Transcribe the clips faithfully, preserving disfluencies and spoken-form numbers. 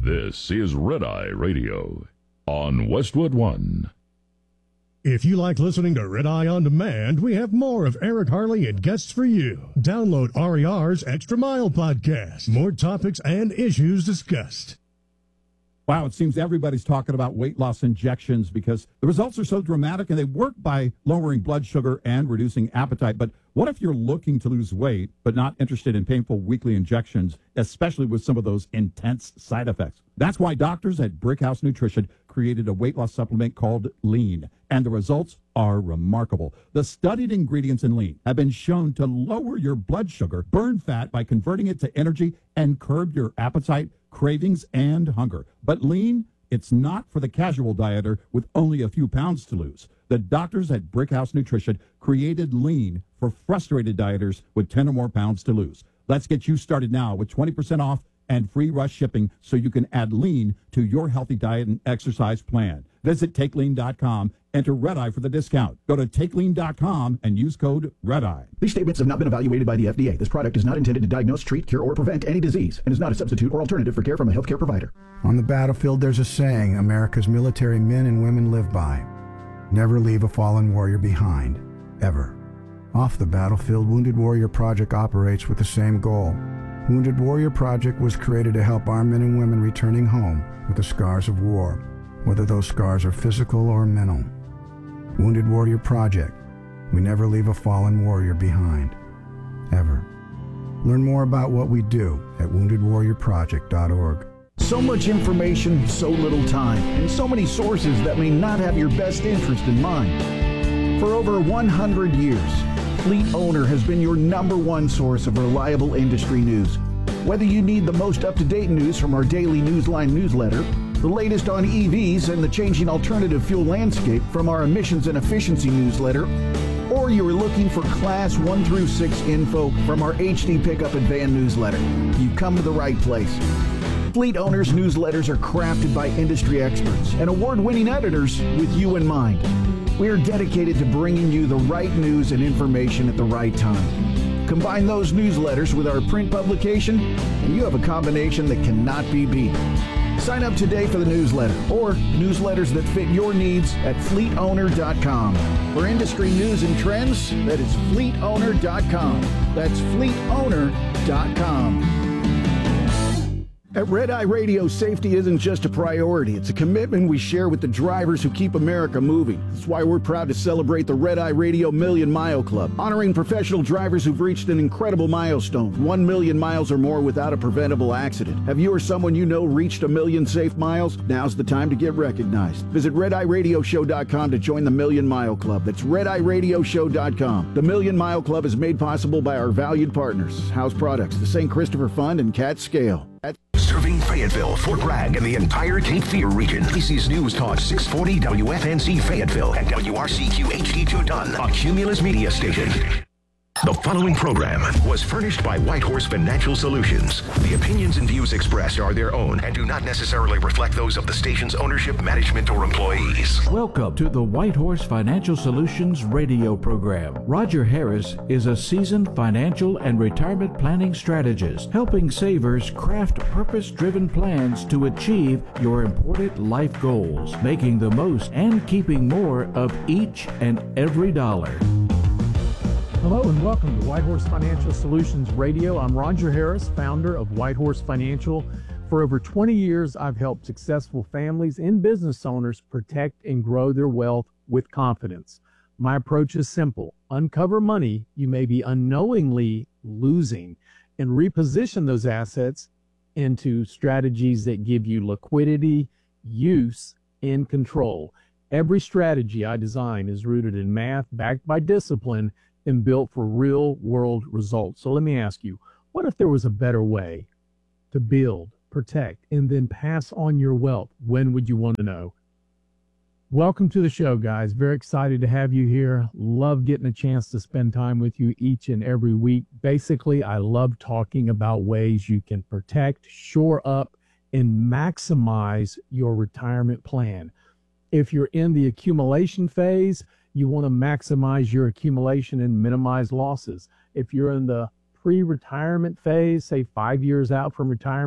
This is Red Eye Radio on Westwood One. If you like listening to Red Eye On Demand, we have more of Eric Harley and guests for you. Download R E R's Extra Mile podcast. More topics and issues discussed. Wow, it seems everybody's talking about weight loss injections because the results are so dramatic and they work by lowering blood sugar and reducing appetite. But what if you're looking to lose weight but not interested in painful weekly injections, especially with some of those intense side effects? That's why doctors at Brickhouse Nutrition created a weight loss supplement called Lean, and the results are remarkable. The studied ingredients in Lean have been shown to lower your blood sugar, burn fat by converting it to energy, and curb your appetite, cravings, and hunger. But Lean, it's not for the casual dieter with only a few pounds to lose. The doctors at Brickhouse Nutrition created Lean for frustrated dieters with ten or more pounds to lose. Let's get you started now with twenty percent off and free rush shipping so you can add Lean to your healthy diet and exercise plan. Visit take lean dot com, enter Red Eye for the discount. Go to take lean dot com and use code Red Eye. These statements have not been evaluated by the F D A. This product is not intended to diagnose, treat, cure, or prevent any disease and is not a substitute or alternative for care from a healthcare provider. On the battlefield, there's a saying America's military men and women live by. Never leave a fallen warrior behind, ever. Off the battlefield, Wounded Warrior Project operates with the same goal. Wounded Warrior Project was created to help our men and women returning home with the scars of war, whether those scars are physical or mental. Wounded Warrior Project. We never leave a fallen warrior behind, ever. Learn more about what we do at wounded warrior project dot org. So much information, so little time, and so many sources that may not have your best interest in mind. For over one hundred years, Fleet Owner has been your number one source of reliable industry news. Whether you need the most up-to-date news from our daily Newsline newsletter, the latest on E Vs and the changing alternative fuel landscape from our emissions and efficiency newsletter, or you are looking for Class one through six info from our H D Pickup and Van newsletter, you've come to the right place. Fleet Owners newsletters are crafted by industry experts and award-winning editors with you in mind. We are dedicated to bringing you the right news and information at the right time. Combine those newsletters with our print publication, and you have a combination that cannot be beat. Sign up today for the newsletter or newsletters that fit your needs at fleet owner dot com. For industry news and trends, that is fleet owner dot com. That's fleet owner dot com. At Red Eye Radio, safety isn't just a priority. It's a commitment we share with the drivers who keep America moving. That's why we're proud to celebrate the Red Eye Radio Million Mile Club, honoring professional drivers who've reached an incredible milestone, one million miles or more without a preventable accident. Have you or someone you know reached a million safe miles? Now's the time to get recognized. Visit red eye radio show dot com to join the Million Mile Club. That's red eye radio show dot com. The Million Mile Club is made possible by our valued partners, House Products, the Saint Christopher Fund, and Cat Scale. At Serving Fayetteville, Fort Bragg, and the entire Cape Fear region. A B C's News Talk six forty W F N C Fayetteville and W R C Q H D two Dunn, a Cumulus media station. The following program was furnished by Whitehorse Financial Solutions. The opinions and views expressed are their own and do not necessarily reflect those of the station's ownership, management, or employees. Welcome to the Whitehorse Financial Solutions radio program. Roger Harris is a seasoned financial and retirement planning strategist, helping savers craft purpose-driven plans to achieve your important life goals, making the most and keeping more of each and every dollar. Hello and welcome to Whitehorse Financial Solutions Radio. I'm Roger Harris, founder of Whitehorse Financial. For over twenty years, I've helped successful families and business owners protect and grow their wealth with confidence. My approach is simple. Uncover money you may be unknowingly losing and reposition those assets into strategies that give you liquidity, use, and control. Every strategy I design is rooted in math, backed by discipline, and built for real-world results. So let me ask you, what if there was a better way to build, protect, and then pass on your wealth? When would you want to know? Welcome to the show, guys. Very excited to have you here. Love getting a chance to spend time with you each and every week. Basically, I love talking about ways you can protect, shore up, and maximize your retirement plan. If you're in the accumulation phase, you want to maximize your accumulation and minimize losses. If you're in the pre-retirement phase, say five years out from retirement,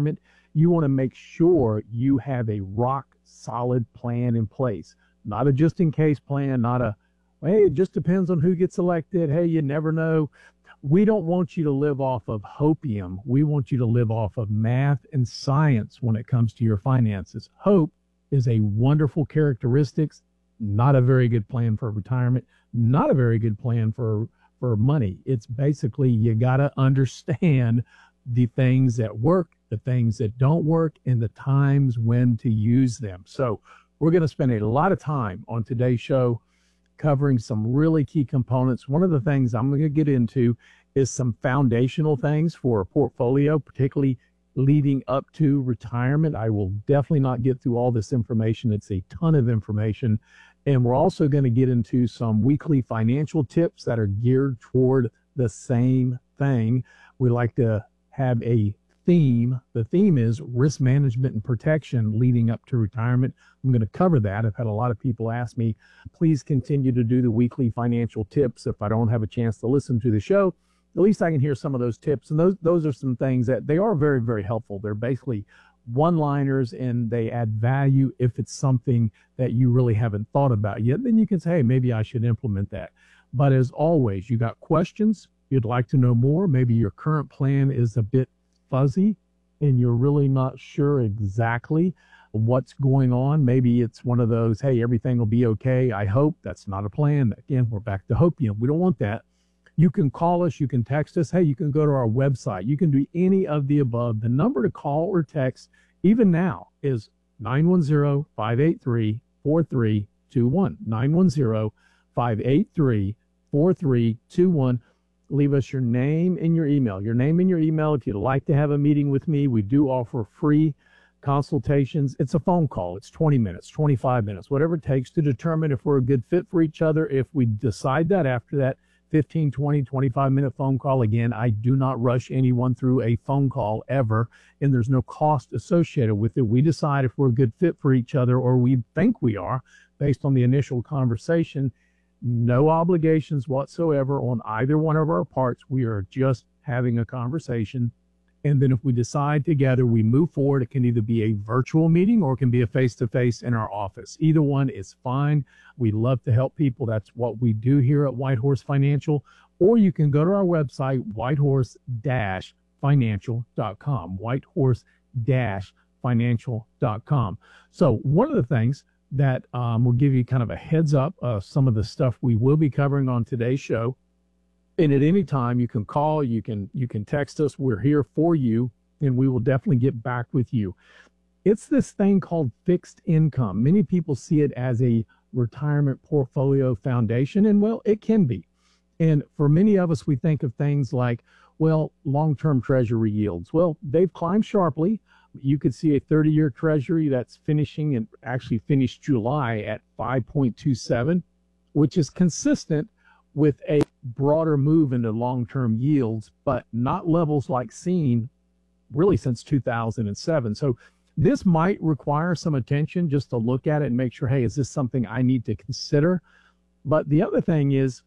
you want to make sure you have a rock solid plan in place, not a just in case plan, not a, hey, it just depends on who gets elected. Hey, you never know. We don't want you to live off of hopium. We want you to live off of math and science when it comes to your finances. Hope is a wonderful characteristic, not a very good plan for retirement, not a very good plan for, for money. It's basically, you got to understand the things that work, the things that don't work, and the times when to use them. So we're going to spend a lot of time on today's show covering some really key components. One of the things I'm going to get into is some foundational things for a portfolio, particularly leading up to retirement. I will definitely not get through all this information. It's a ton of information. And we're also going to get into some weekly financial tips that are geared toward the same thing. We like to have a theme. The theme is risk management and protection leading up to retirement. I'm going to cover that. I've had a lot of people ask me, please continue to do the weekly financial tips. If I don't have a chance to listen to the show, at least I can hear some of those tips. And those, those are some things that they are very, very helpful. They're basically one-liners, and they add value. If it's something that you really haven't thought about yet, then you can say, hey, maybe I should implement that. But as always, you got questions, you'd like to know more, maybe your current plan is a bit fuzzy and you're really not sure exactly what's going on. Maybe it's one of those, hey, everything will be okay, I hope. That's not a plan. Again, we're back to hope. You know, we don't want that. You can call us, you can text us. Hey, you can go to our website. You can do any of the above. The number to call or text, even now, is nine one zero, five eight three, four three two one. nine one zero, five eight three, four three two one. Leave us your name and your email. Your name and your email if you'd like to have a meeting with me. We do offer free consultations. It's a phone call. It's twenty minutes, twenty-five minutes, whatever it takes to determine if we're a good fit for each other. If we decide that after that fifteen, twenty, twenty-five minute phone call, again, I do not rush anyone through a phone call ever, and there's no cost associated with it. We decide if we're a good fit for each other, or we think we are based on the initial conversation. No obligations whatsoever on either one of our parts. We are just having a conversation. And then if we decide together, we move forward. It can either be a virtual meeting or it can be a face-to-face in our office. Either one is fine. We love to help people. That's what we do here at Whitehorse Financial. Or you can go to our website, whitehorse dash financial dot com, whitehorse dash financial dot com. So one of the things that um, will give you kind of a heads up of some of the stuff we will be covering on today's show. And at any time, you can call, you can you can text us. We're here for you, and we will definitely get back with you. It's this thing called fixed income. Many people see it as a retirement portfolio foundation, and well, it can be. And for many of us, we think of things like, well, long-term treasury yields. Well, they've climbed sharply. You could see a thirty-year treasury that's finishing and actually finished July at five point two seven, which is consistent with a broader move into long-term yields, but not levels like seen really since two thousand seven. So this might require some attention just to look at it and make sure, hey, is this something I need to consider? But the other thing is,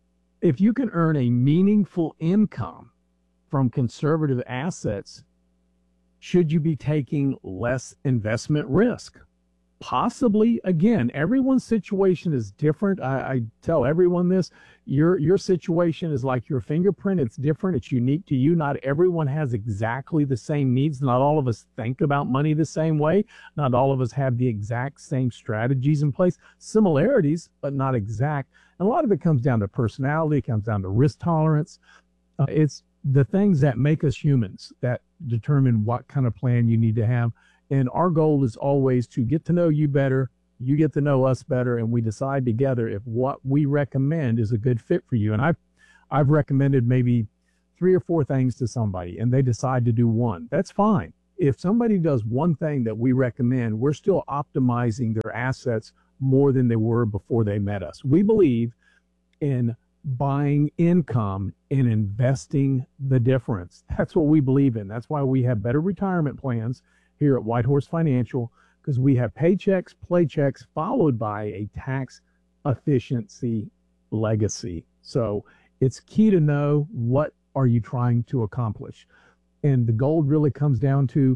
if you can earn a meaningful income from conservative assets, should you be taking less investment risk? Possibly. Again, everyone's situation is different. I, I tell everyone this. Your your situation is like your fingerprint. It's different. It's unique to you. Not everyone has exactly the same needs. Not all of us think about money the same way. Not all of us have the exact same strategies in place. Similarities, but not exact. And a lot of it comes down to personality. It comes down to risk tolerance. Uh, it's the things that make us humans that determine what kind of plan you need to have. And our goal is always to get to know you better, you get to know us better, and we decide together if what we recommend is a good fit for you. And I've, I've recommended maybe three or four things to somebody, and they decide to do one. That's fine. If somebody does one thing that we recommend, we're still optimizing their assets more than they were before they met us. We believe in buying income and investing the difference. That's what we believe in. That's why we have better retirement plans here at Whitehorse Financial, because we have paychecks, playchecks, followed by a tax efficiency legacy. So it's key to know what are you trying to accomplish. And the goal really comes down to,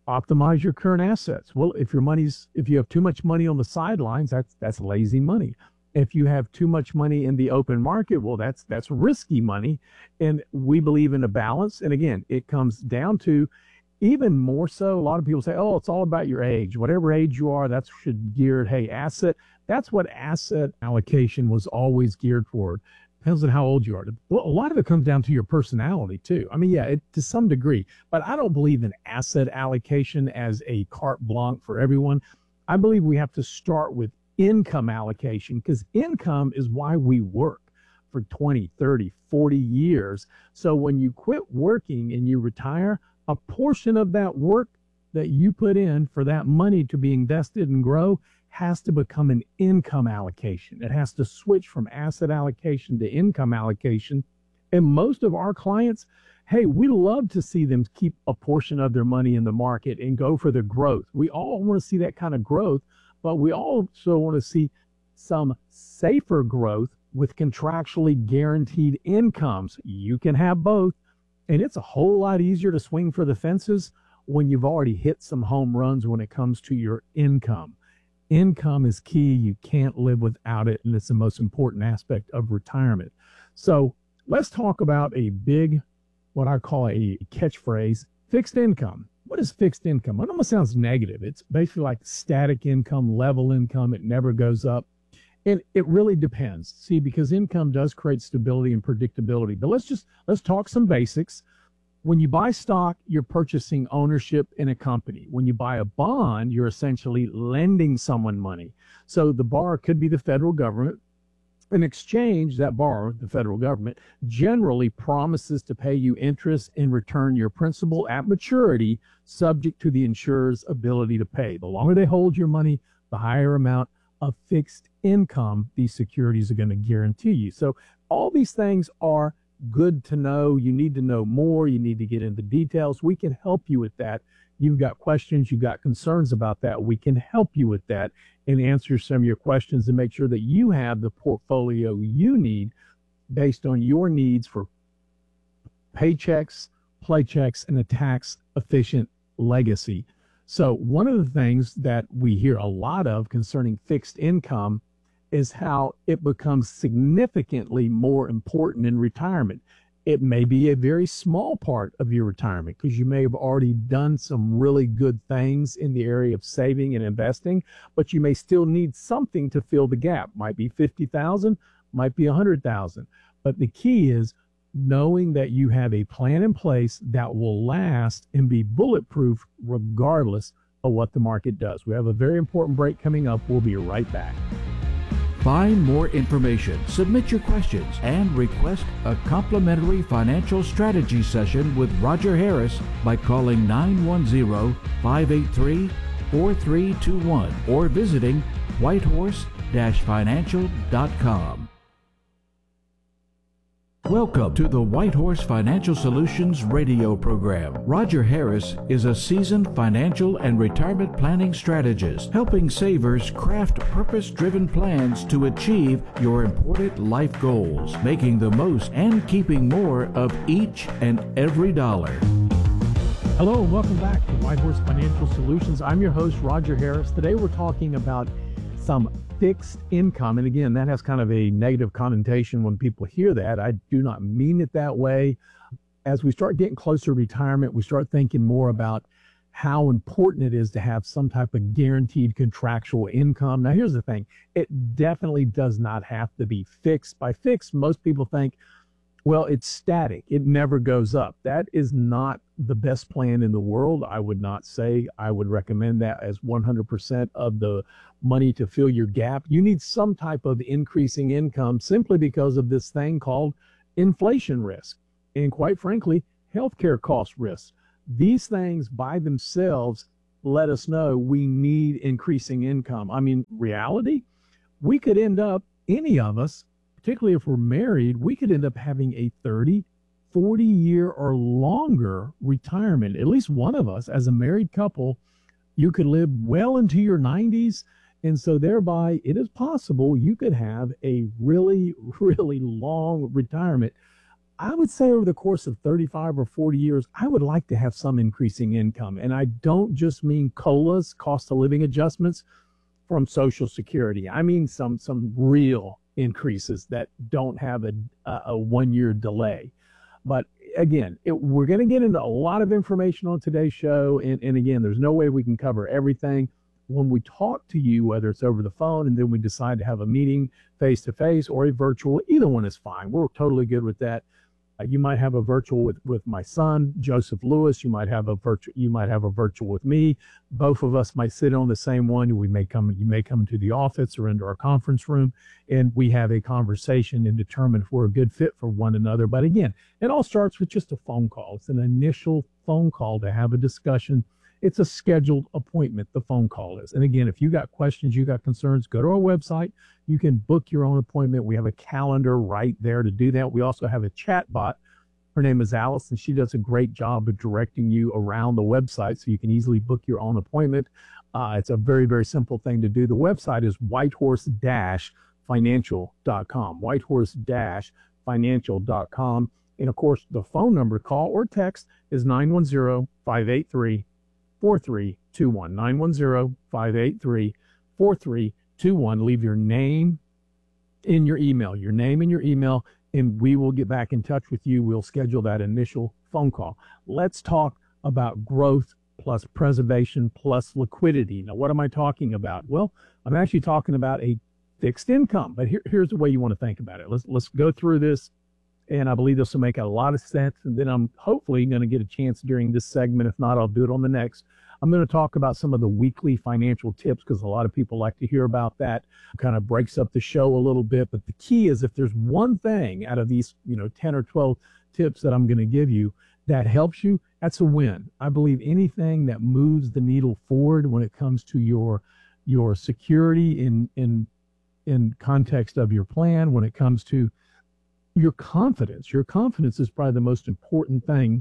optimize your current assets. Well, if your money's, if you have too much money on the sidelines, that's, that's lazy money. If you have too much money in the open market, well, that's, that's risky money. And we believe in a balance. And again, it comes down to, even more so, a lot of people say, oh, it's all about your age. Whatever age you are, that's should geared, hey, asset. That's what asset allocation was always geared for. Depends on how old you are. Well, a lot of it comes down to your personality, too. I mean, yeah, it, to some degree. But I don't believe in asset allocation as a carte blanche for everyone. I believe we have to start with income allocation, because income is why we work for twenty, thirty, forty years. So when you quit working and you retire, a portion of that work that you put in for that money to be invested and grow has to become an income allocation. It has to switch from asset allocation to income allocation. And most of our clients, hey, we love to see them keep a portion of their money in the market and go for the growth. We all want to see that kind of growth, but we also want to see some safer growth with contractually guaranteed incomes. You can have both. And it's a whole lot easier to swing for the fences when you've already hit some home runs when it comes to your income. Income is key. You can't live without it, and it's the most important aspect of retirement. So let's talk about a big, what I call a catchphrase, fixed income. What is fixed income? It almost sounds negative. It's basically like static income, level income. It never goes up. And it really depends. See, because income does create stability and predictability. But let's just, let's talk some basics. When you buy stock, you're purchasing ownership in a company. When you buy a bond, you're essentially lending someone money. So the borrower could be the federal government. In exchange, that borrower, the federal government, generally promises to pay you interest and return your principal at maturity, subject to the insurer's ability to pay. The longer they hold your money, the higher amount of fixed income these securities are going to guarantee you. So all these things are good to know. You need to know more. You need to get into details. We can help you with that. You've got questions, you've got concerns about that. We can help you with that and answer some of your questions and make sure that you have the portfolio you need based on your needs for paychecks, playchecks, and a tax efficient legacy. So one of the things that we hear a lot of concerning fixed income is how it becomes significantly more important in retirement. It may be a very small part of your retirement because you may have already done some really good things in the area of saving and investing, but you may still need something to fill the gap. Might be fifty thousand, might be one hundred thousand. But the key is knowing that you have a plan in place that will last and be bulletproof regardless of what the market does. We have a very important break coming up. We'll be right back. Find more information, submit your questions, and request a complimentary financial strategy session with Roger Harris by calling nine one zero, five eight three, four three two one or visiting whitehorse dash financial dot com. Welcome to the Whitehorse Financial Solutions radio program. Roger Harris is a seasoned financial and retirement planning strategist, helping savers craft purpose-driven plans to achieve your important life goals, making the most and keeping more of each and every dollar. Hello and welcome back to Whitehorse Financial Solutions. I'm your host, Roger Harris. Today we're talking about some fixed income. And again, that has kind of a negative connotation when people hear that. I do not mean it that way. As we start getting closer to retirement, we start thinking more about how important it is to have some type of guaranteed contractual income. Now, here's the thing. It definitely does not have to be fixed. By fixed, most people think, well, it's static. It never goes up. That is not the best plan in the world. I would not say I would recommend that as one hundred percent of the money to fill your gap. You need some type of increasing income simply because of this thing called inflation risk. And quite frankly, healthcare cost risk. These things by themselves let us know we need increasing income. I mean, reality, we could end up, any of us, particularly if we're married, we could end up having a thirty, forty year or longer retirement. At least one of us, as a married couple, you could live well into your nineties. And so thereby, it is possible you could have a really, really long retirement. I would say over the course of thirty-five or forty years, I would like to have some increasing income. And I don't just mean COLAs, cost of living adjustments from Social Security. I mean some some real increases that don't have a, a one-year delay. But again, it, we're going to get into a lot of information on today's show. And, and again, there's no way we can cover everything. When we talk to you, whether it's over the phone and then we decide to have a meeting face-to-face or a virtual, either one is fine. We're totally good with that. Uh, you might have a virtual with, with my son, Joseph Lewis. You might have a virtual. You might have a virtual with me. Both of us might sit on the same one. We may come. You may come to the office or into our conference room, and we have a conversation and determine if we're a good fit for one another. But again, it all starts with just a phone call. It's an initial phone call to have a discussion. It's a scheduled appointment, the phone call is. And again, if you got questions, you got concerns, go to our website. You can book your own appointment. We have a calendar right there to do that. We also have a chat bot. Her name is Alice, and she does a great job of directing you around the website so you can easily book your own appointment. Uh, it's a very, very simple thing to do. The website is whitehorse dash financial dot com, whitehorse dash financial dot com. And of course, the phone number to call or text is nine one zero, five eight three, four three two one, nine one zero, five eight three, four three two one. Leave your name in your email, your name and your email, and we will get back in touch with you. We'll schedule that initial phone call. Let's talk about growth plus preservation plus liquidity. Now, what am I talking about? Well, I'm actually talking about a fixed income, but here, here's the way you want to think about it. Let's, let's go through this. And I believe this will make a lot of sense. And then I'm hopefully going to get a chance during this segment. If not, I'll do it on the next. I'm going to talk about some of the weekly financial tips because a lot of people like to hear about that. It kind of breaks up the show a little bit. But the key is if there's one thing out of these, you know, ten or twelve tips that I'm going to give you that helps you, that's a win. I believe anything that moves the needle forward when it comes to your your security in in in context of your plan, when it comes to your confidence. Your confidence is probably the most important thing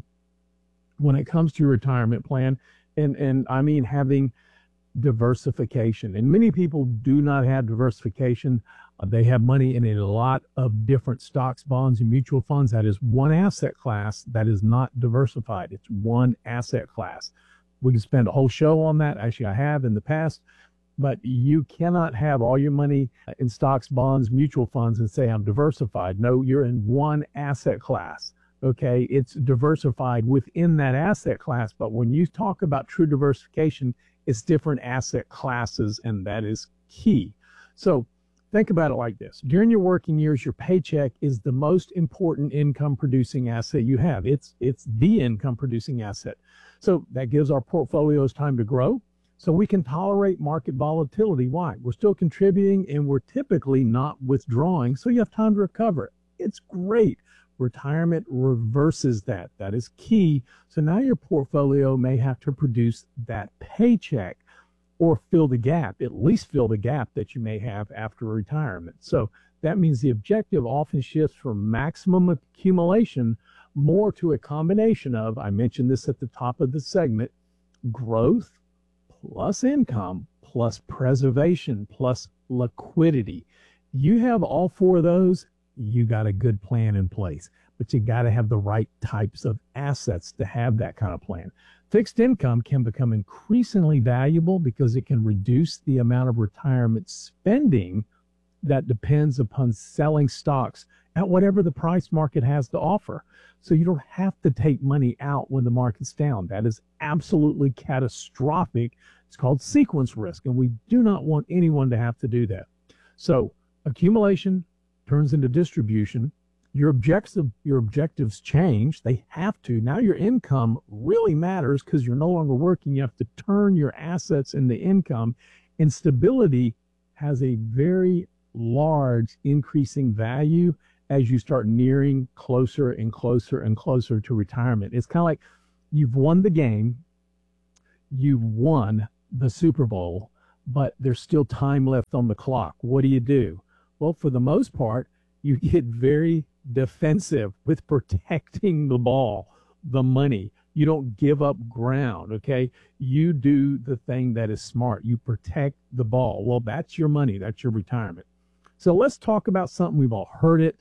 when it comes to your retirement plan. And, and I mean having diversification. And many people do not have diversification. Uh, they have money in a lot of different stocks, bonds, and mutual funds. That is one asset class that is not diversified. It's one asset class. We can spend a whole show on that. Actually, I have in the past. But you cannot have all your money in stocks, bonds, mutual funds and say, I'm diversified. No, you're in one asset class. Okay, it's diversified within that asset class. But when you talk about true diversification, it's different asset classes, and that is key. So think about it like this. During your working years, your paycheck is the most important income producing asset you have. It's, it's the income producing asset. So that gives our portfolios time to grow. So we can tolerate market volatility. Why? We're still contributing and we're typically not withdrawing. So you have time to recover. It's great. Retirement reverses that. That is key. So now your portfolio may have to produce that paycheck or fill the gap, at least fill the gap that you may have after retirement. So that means the objective often shifts from maximum accumulation more to a combination of, I mentioned this at the top of the segment, growth plus income, plus preservation, plus liquidity. You have all four of those, you got a good plan in place. But you got to have the right types of assets to have that kind of plan. Fixed income can become increasingly valuable because it can reduce the amount of retirement spending that depends upon selling stocks at whatever the price market has to offer. So you don't have to take money out when the market's down. That is absolutely catastrophic. It's called sequence risk, and we do not want anyone to have to do that. So accumulation turns into distribution. Your objective, your objectives change. They have to. Now your income really matters because you're no longer working. You have to turn your assets into income, and stability has a very large increasing value as you start nearing closer and closer and closer to retirement. It's kind of like you've won the game, you've won the Super Bowl, but there's still time left on the clock. What do you do? Well, for the most part, you get very defensive with protecting the ball, the money. You don't give up ground, okay? You do the thing that is smart. You protect the ball. Well, that's your money. That's your retirement. So let's talk about something. We've all heard it.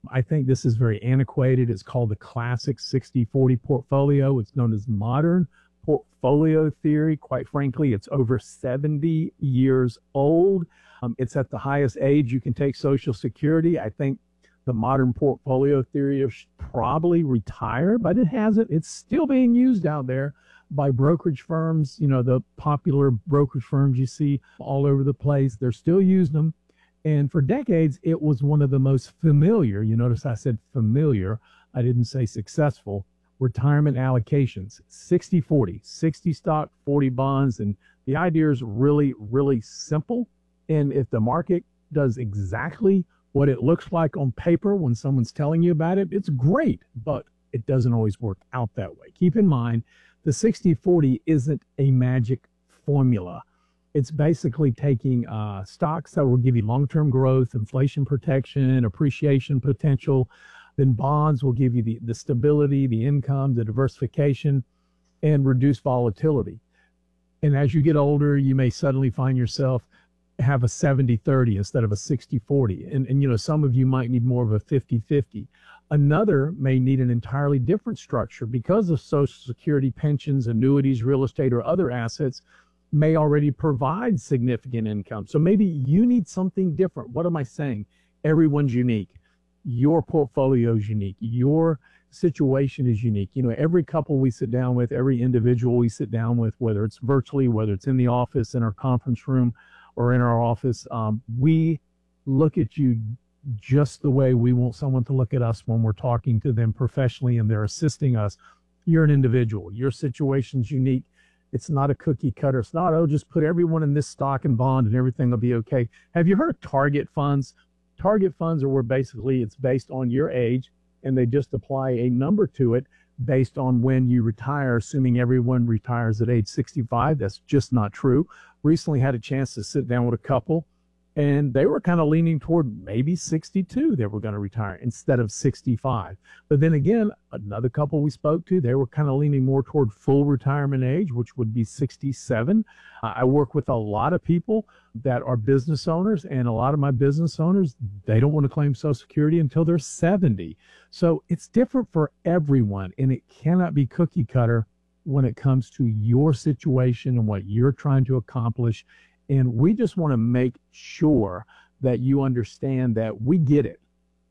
I think this is very antiquated. It's called the classic sixty forty portfolio. It's known as modern portfolio theory. Quite frankly, it's over seventy years old. Um, it's at the highest age you can take Social Security. I think the modern portfolio theory is probably retired, but it hasn't. It's still being used out there by brokerage firms. You know, the popular brokerage firms you see all over the place, they're still using them. And for decades, it was one of the most familiar, you notice I said familiar, I didn't say successful, retirement allocations, sixty forty, sixty stock, forty bonds. And the idea is really, really simple. And if the market does exactly what it looks like on paper when someone's telling you about it, it's great, but it doesn't always work out that way. Keep in mind, the sixty forty isn't a magic formula. It's basically taking uh, stocks that will give you long-term growth, inflation protection, appreciation potential. Then bonds will give you the, the stability, the income, the diversification, and reduce volatility. And as you get older, you may suddenly find yourself have a seventy thirty instead of a sixty forty. And, and, you know, some of you might need more of a fifty fifty. Another may need an entirely different structure because of Social Security, pensions, annuities, real estate, or other assets may already provide significant income. So maybe you need something different. What am I saying? Everyone's unique. Your portfolio is unique. Your situation is unique. You know, every couple we sit down with, every individual we sit down with, whether it's virtually, whether it's in the office, in our conference room, or in our office, um, we look at you just the way we want someone to look at us when we're talking to them professionally and they're assisting us. You're an individual. Your situation's unique. It's not a cookie cutter. It's not, oh, just put everyone in this stock and bond and everything will be okay. Have you heard of target funds? Target funds are where basically it's based on your age and they just apply a number to it based on when you retire, assuming everyone retires at age sixty-five. That's just not true. Recently had a chance to sit down with a couple and they were kind of leaning toward maybe sixty-two they were going to retire instead of sixty-five. But then again, another couple we spoke to, they were kind of leaning more toward full retirement age, which would be sixty-seven. Uh, I work with a lot of people that are business owners, and a lot of my business owners, they don't want to claim Social Security until they're seventy. So it's different for everyone, and it cannot be cookie cutter when it comes to your situation and what you're trying to accomplish. And we just want to make sure that you understand that we get it.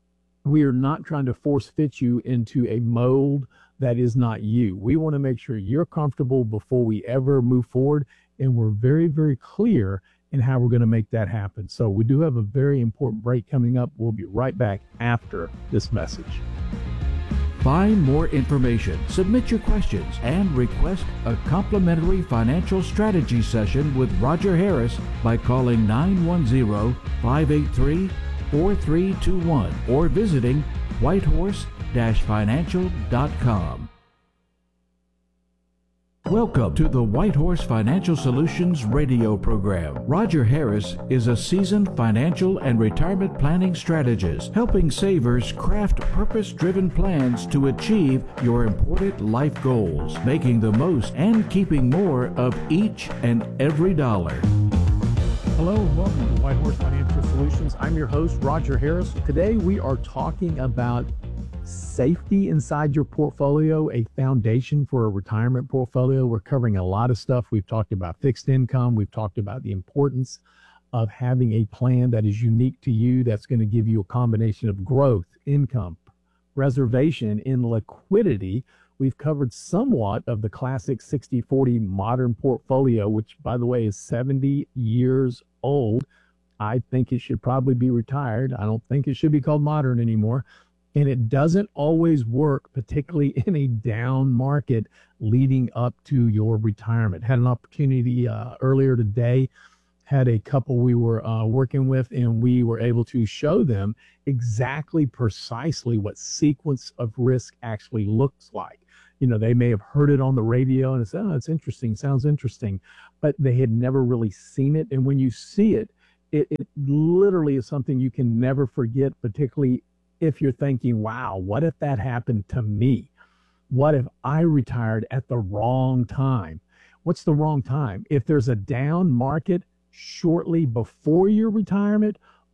We are not trying to force fit you into a mold that is not you. We want to make sure you're comfortable before we ever move forward. And we're very, very clear in how we're going to make that happen. So we do have a very important break coming up. We'll be right back after this message. Find more information, submit your questions, and request a complimentary financial strategy session with Roger Harris by calling nine one zero, five eight three, four three two one or visiting whitehorse dash financial dot com. Welcome to the Whitehorse Financial Solutions radio program. Roger Harris is a seasoned financial and retirement planning strategist, helping savers craft purpose-driven plans to achieve your important life goals, making the most and keeping more of each and every dollar. Hello and welcome to Whitehorse Financial Solutions. I'm your host, Roger Harris. Today we are talking about safety inside your portfolio, a foundation for a retirement portfolio. We're covering a lot of stuff. We've talked about fixed income. We've talked about the importance of having a plan that is unique to you, that's going to give you a combination of growth, income, reservation, and liquidity. We've covered somewhat of the classic sixty forty modern portfolio, which, by the way, is seventy years old. I think it should probably be retired. I don't think it should be called modern anymore. And it doesn't always work, particularly in a down market leading up to your retirement. Had an opportunity uh, earlier today, had a couple we were uh, working with, and we were able to show them exactly precisely what sequence of risk actually looks like. You know, they may have heard it on the radio and said, oh, it's interesting, sounds interesting, but they had never really seen it. And when you see it, it, it literally is something you can never forget, particularly if you're thinking, wow, what if that happened to me? What if I retired at the wrong time? What's the wrong time? If there's a down market shortly before your retirement,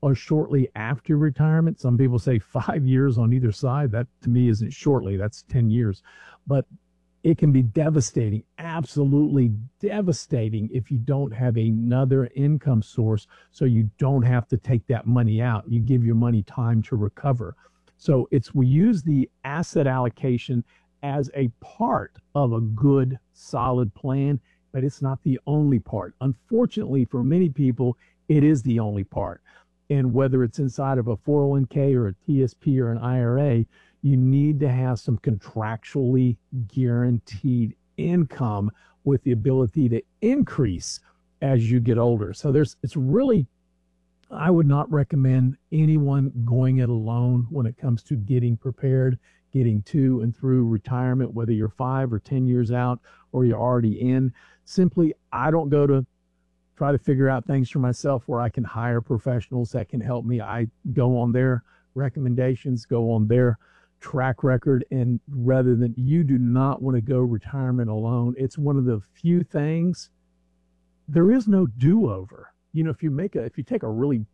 or shortly after retirement. Some people say five years on either side. That to me isn't shortly, that's ten years. But it can be devastating, absolutely devastating if you don't have another income source, so you don't have to take that money out. You give your money time to recover. So it's we use the asset allocation as a part of a good, solid plan, but it's not the only part. Unfortunately, for many people, it is the only part. And whether it's inside of a four oh one k or a T S P or an I R A, you need to have some contractually guaranteed income with the ability to increase as you get older. So there's, it's really, I would not recommend anyone going it alone when it comes to getting prepared, getting to and through retirement, whether you're five or ten years out or you're already in. Simply, I don't go to try to figure out things for myself where I can hire professionals that can help me. I go on their recommendations, go on their track record, and rather than, you do not want to go retirement alone. It's one of the few things, there is no do-over. You know, if you make a, if you take a really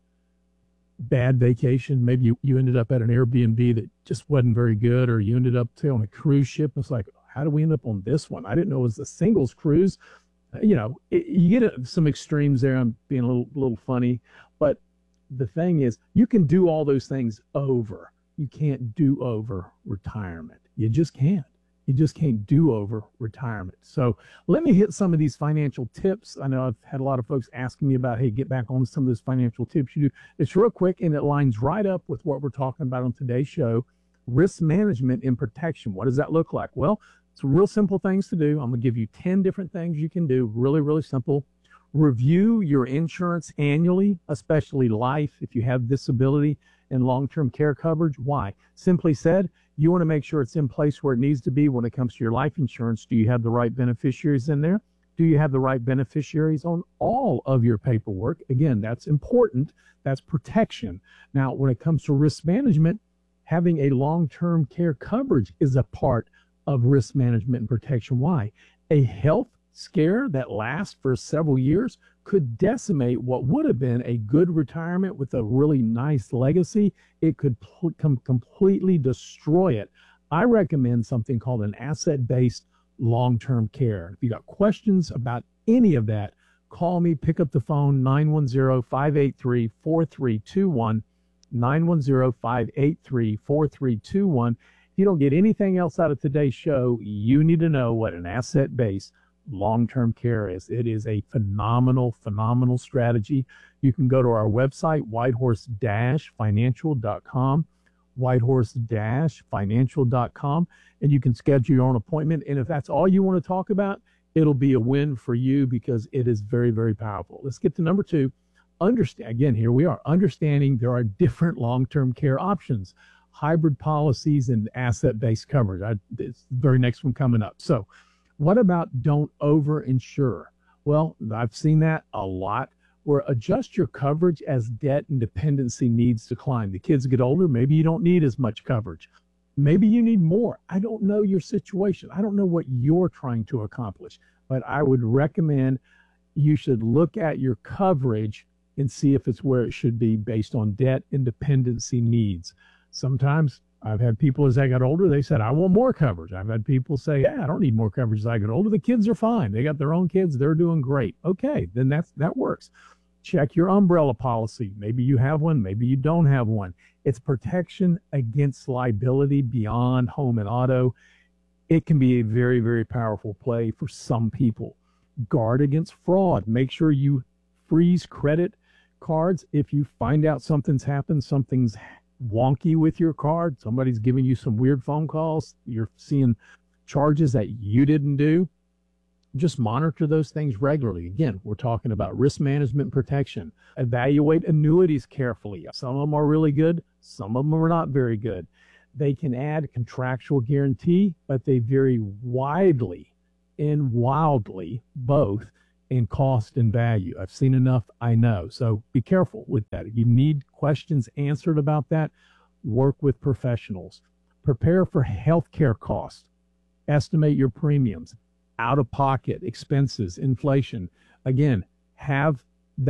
bad vacation, maybe you, you ended up at an Airbnb that just wasn't very good, or you ended up say, on a cruise ship. It's like, how do we end up on this one? I didn't know it was a singles cruise. You know, it, you get some extremes there. I'm being a little, little funny, but the thing is, you can do all those things over. You can't do over retirement. You just can't. You just can't do over retirement. So let me hit some of these financial tips. I know I've had a lot of folks asking me about, hey, get back on some of those financial tips you do. It's real quick, and it lines right up with what we're talking about on today's show, risk management and protection. What does that look like? Well, some real simple things to do. I'm going to give you ten different things you can do. Really, really simple. Review your insurance annually, especially life, if you have disability and long-term care coverage. Why? Simply said, you want to make sure it's in place where it needs to be when it comes to your life insurance. Do you have the right beneficiaries in there? Do you have the right beneficiaries on all of your paperwork? Again, that's important. That's protection. Now, when it comes to risk management, having a long-term care coverage is a part of risk management and protection. Why? A health scare that lasts for several years could decimate what would have been a good retirement with a really nice legacy. It could pl- com- completely destroy it. I recommend something called an asset-based long-term care. If you got questions about any of that, call me, pick up the phone, nine one zero, five eight three, four three two one, nine one zero, five eight three, four three two one. If you don't get anything else out of today's show, you need to know what an asset-based long-term care is. It is a phenomenal, phenomenal strategy. You can go to our website, whitehorse dash financial dot com, whitehorse dash financial dot com, and you can schedule your own appointment. And if that's all you want to talk about, it'll be a win for you because it is very, very powerful. Let's get to number two. Understand, again, here we are, understanding there are different long-term care options, hybrid policies and asset-based coverage. I, it's the very next one coming up. So what about don't over-insure? Well, I've seen that a lot, where adjust your coverage as debt and dependency needs decline. The kids get older, maybe you don't need as much coverage. Maybe you need more. I don't know your situation. I don't know what you're trying to accomplish, but I would recommend you should look at your coverage and see if it's where it should be based on debt and dependency needs. Sometimes I've had people, as I got older, they said, I want more coverage. I've had people say, yeah, I don't need more coverage as I get older. The kids are fine. They got their own kids. They're doing great. Okay, then that's, that works. Check your umbrella policy. Maybe you have one. Maybe you don't have one. It's protection against liability beyond home and auto. It can be a very, very powerful play for some people. Guard against fraud. Make sure you freeze credit cards. If you find out something's happened, something's wonky with your card, somebody's giving you some weird phone calls, you're seeing charges that you didn't do, just monitor those things regularly. Again, we're talking about risk management and protection. Evaluate annuities carefully. Some of them are really good, some of them are not very good. They can add contractual guarantee, but they vary widely and wildly, both in cost and value. I've seen enough, I know. So be careful with that. If you need questions answered about that, work with professionals. Prepare for healthcare costs. Estimate your premiums, out-of-pocket expenses, inflation. Again, have that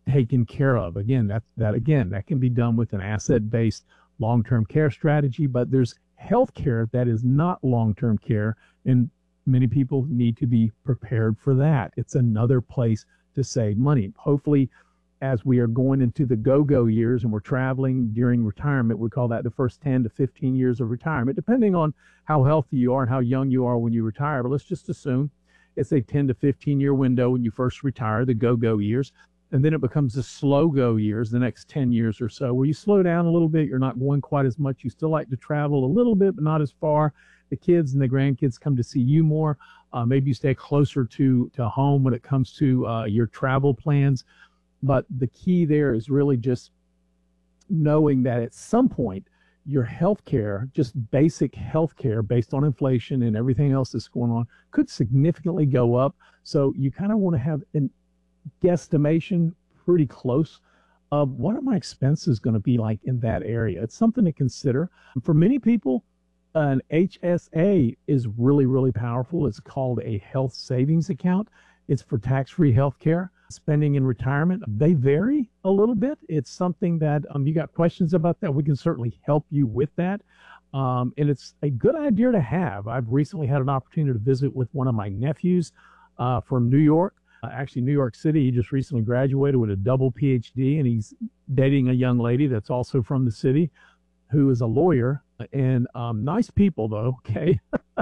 taken care of. Again, that, that again, that can be done with an asset-based long-term care strategy, but there's health care that is not long-term care, and many people need to be prepared for that. It's another place to save money. Hopefully, as we are going into the go-go years and we're traveling during retirement, we call that the first ten to fifteen years of retirement, depending on how healthy you are and how young you are when you retire. But let's just assume it's a ten to fifteen year window when you first retire, the go-go years. And then it becomes the slow go years, the next ten years or so, where you slow down a little bit. You're not going quite as much. You still like to travel a little bit, but not as far. The kids and the grandkids come to see you more. Uh, maybe you stay closer to, to home when it comes to uh, your travel plans. But the key there is really just knowing that at some point, your health care, just basic health care based on inflation and everything else that's going on, could significantly go up. So you kind of want to have an guesstimation pretty close of what are my expenses going to be like in that area. It's something to consider. For many people, an H S A is really, really powerful. It's called a health savings account. It's for tax-free health care. Spending in retirement, they vary a little bit. It's something that um, you got questions about that, we can certainly help you with that. Um, and it's a good idea to have. I've recently had an opportunity to visit with one of my nephews uh, from New York. Uh, actually, New York City. He just recently graduated with a double P H D, and he's dating a young lady that's also from the city who is a lawyer. And um, nice people, though, okay?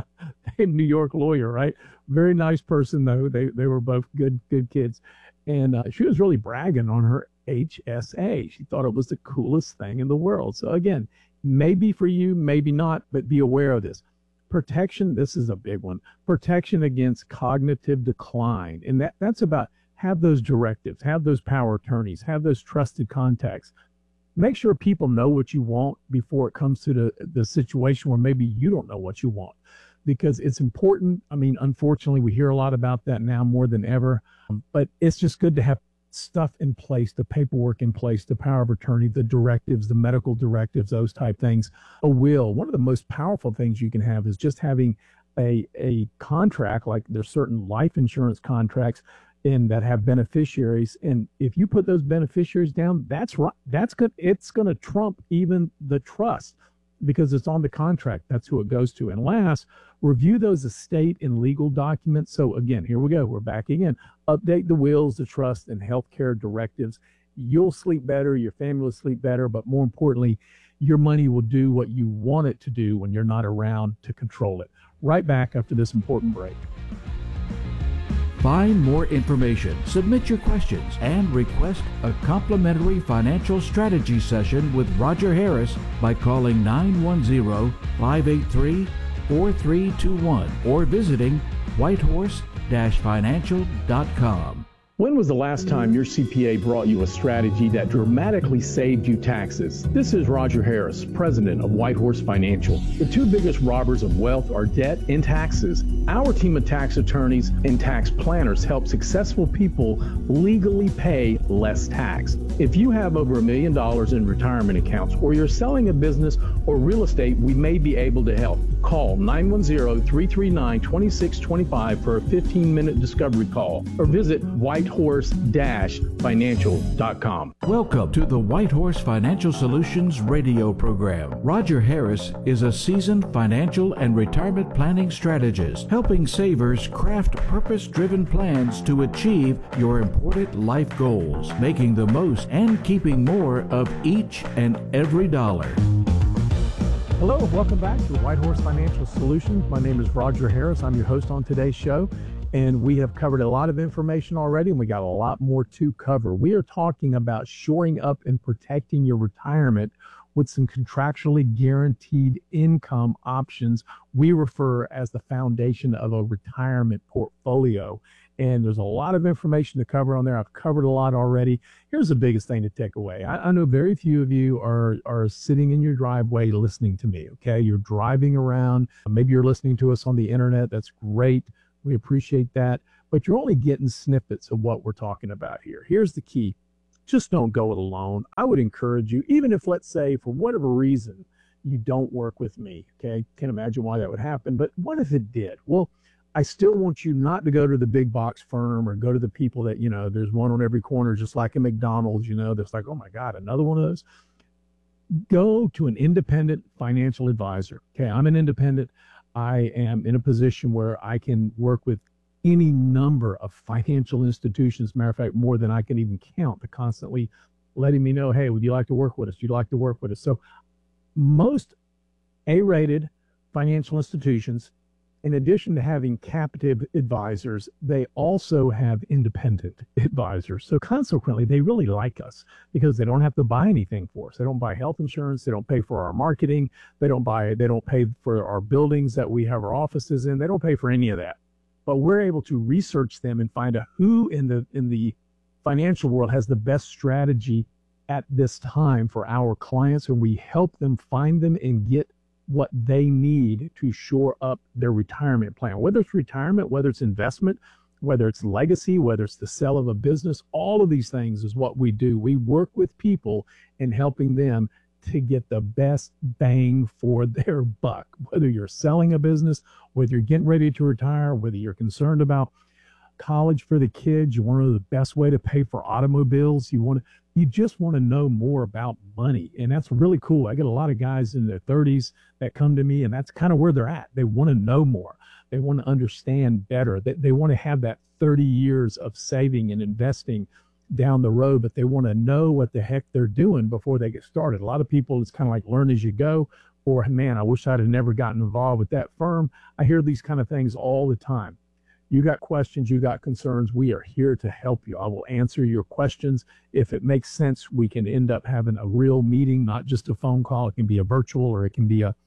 A New York lawyer, right? Very nice person, though. They they were both good good kids. And uh, she was really bragging on her H S A. She thought it was the coolest thing in the world. So, again, maybe for you, maybe not, but be aware of this. Protection, this is a big one. Protection against cognitive decline. And that, that's about have those directives, have those power attorneys, have those trusted contacts. Make sure people know what you want before it comes to the, the situation where maybe you don't know what you want. Because it's important. I mean, unfortunately, we hear a lot about that now more than ever. Um, but it's just good to have stuff in place, the paperwork in place, the power of attorney, the directives, the medical directives, those type things. A will. One of the most powerful things you can have is just having a a contract, like there's certain life insurance contracts in that have beneficiaries. And if you put those beneficiaries down, that's right. That's good. It's going to trump even the trust, because it's on the contract. That's who it goes to. And last, review those estate and legal documents. So again, here we go. We're back again. Update the wills, the trust, and healthcare directives. You'll sleep better. Your family will sleep better. But more importantly, your money will do what you want it to do when you're not around to control it. Right back after this important break. Find more information, submit your questions, and request a complimentary financial strategy session with Roger Harris by calling nine one zero, five eight three, four three two one or visiting whitehorse dash financial dot com. When was the last time your C P A brought you a strategy that dramatically saved you taxes? This is Roger Harris, president of Whitehorse Financial. The two biggest robbers of wealth are debt and taxes. Our team of tax attorneys and tax planners help successful people legally pay less tax. If you have over a million dollars in retirement accounts, or you're selling a business or real estate, we may be able to help. Call nine one zero, three three nine, two six two five for a fifteen minute discovery call, or visit whitehorse dash financial dot com. Welcome to the Whitehorse Financial Solutions radio program. Roger Harris is a seasoned financial and retirement planning strategist, helping savers craft purpose-driven plans to achieve your important life goals, making the most and keeping more of each and every dollar. Hello, welcome back to Whitehorse Financial Solutions. My name is Roger Harris. I'm your host on today's show, and we have covered a lot of information already, and we got a lot more to cover. We are talking about shoring up and protecting your retirement with some contractually guaranteed income options we refer as the foundation of a retirement portfolio. And there's a lot of information to cover on there. I've covered a lot already. Here's the biggest thing to take away. I, I know very few of you are, are sitting in your driveway listening to me, okay? You're driving around. Maybe you're listening to us on the internet. That's great. We appreciate that. But you're only getting snippets of what we're talking about here. Here's the key. Just don't go it alone. I would encourage you, even if, let's say, for whatever reason, you don't work with me, okay? Can't imagine why that would happen. But what if it did? Well, I still want you not to go to the big box firm or go to the people that, you know, there's one on every corner, just like a McDonald's, you know, that's like, oh my God, another one of those. Go to an independent financial advisor. Okay, I'm an independent. I am in a position where I can work with any number of financial institutions. Matter of fact, more than I can even count, to constantly letting me know, hey, would you like to work with us? Would you like to work with us? So most A-rated financial institutions, in addition to having captive advisors, they also have independent advisors. So consequently, they really like us because they don't have to buy anything for us. They don't buy health insurance. They don't pay for our marketing. They don't buy, they don't pay for our buildings that we have our offices in. They don't pay for any of that. But we're able to research them and find out who in the in the financial world has the best strategy at this time for our clients, and we help them find them and get what they need to shore up their retirement plan, whether it's retirement, whether it's investment, whether it's legacy, whether it's the sale of a business. All of these things is what we do. We work with people in helping them to get the best bang for their buck, whether you're selling a business, whether you're getting ready to retire, whether you're concerned about college for the kids, you want to know the best way to pay for automobiles, you want to, you just want to know more about money. And that's really cool. I get a lot of guys in their thirties that come to me, and that's kind of where they're at. They want to know more. They want to understand better. They, they want to have that thirty years of saving and investing down the road, but they want to know what the heck they're doing before they get started. A lot of people, it's kind of like learn as you go, or, man, I wish I'd have never gotten involved with that firm. I hear these kind of things all the time. You got questions, you got concerns, we are here to help you. I will answer your questions. If it makes sense, we can end up having a real meeting, not just a phone call. It can be a virtual, or it can be a,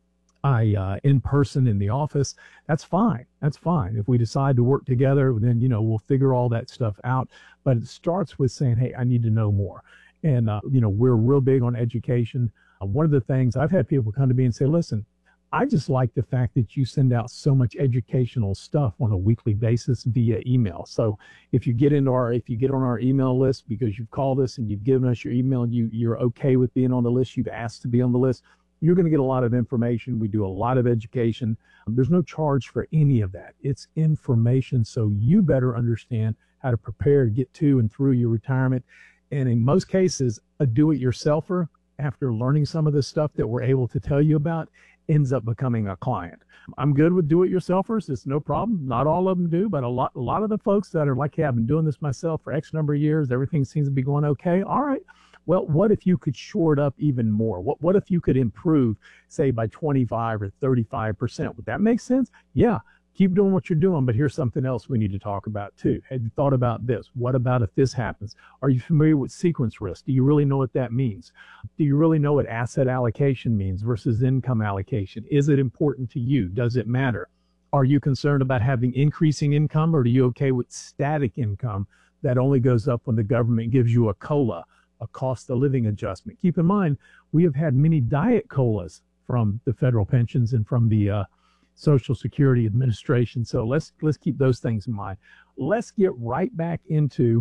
a uh, in person in the office. That's fine. That's fine. If we decide to work together, then, you know, we'll figure all that stuff out. But it starts with saying, hey, I need to know more. And, uh, you know, we're real big on education. Uh, one of the things I've had people come to me and say, listen, I just like the fact that you send out so much educational stuff on a weekly basis via email. So if you get into our, if you get on our email list because you've called us and you've given us your email and you, you're okay with being on the list, you've asked to be on the list, you're going to get a lot of information. We do a lot of education. There's no charge for any of that. It's information. So you better understand how to prepare to get to and through your retirement. And in most cases, a do-it-yourselfer, after learning some of the stuff that we're able to tell you about, ends up becoming a client. I'm good with do-it-yourselfers. It's no problem. Not all of them do, but a lot, a lot of the folks that are like, hey, I've been doing this myself for X number of years. Everything seems to be going okay. All right. Well, what if you could shore it up even more? What, what if you could improve, say, by twenty-five or thirty-five percent? Would that make sense? Yeah. Keep doing what you're doing, but here's something else we need to talk about too. Have you thought about this? What about if this happens? Are you familiar with sequence risk? Do you really know what that means? Do you really know what asset allocation means versus income allocation? Is it important to you? Does it matter? Are you concerned about having increasing income, or are you okay with static income that only goes up when the government gives you a COLA, a cost of living adjustment? Keep in mind, we have had many diet COLAs from the federal pensions and from the uh, Social Security Administration. So let's let's keep those things in mind. Let's get right back into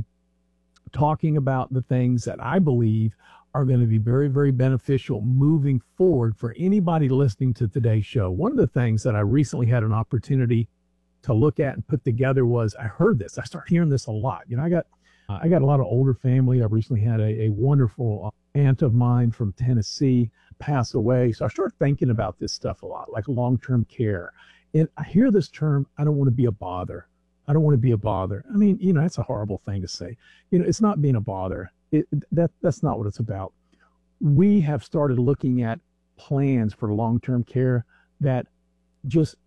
talking about the things that I believe are going to be very, very beneficial moving forward for anybody listening to today's show. One of the things that I recently had an opportunity to look at and put together was, I heard this. I started hearing this a lot. You know, I got uh, I got a lot of older family. I recently had a, a wonderful aunt of mine from Tennessee pass away. So I started thinking about this stuff a lot, like long-term care. And I hear this term, I don't want to be a bother. I don't want to be a bother. I mean, you know, that's a horrible thing to say. You know, it's not being a bother. It, that that's not what it's about. We have started looking at plans for long-term care that just,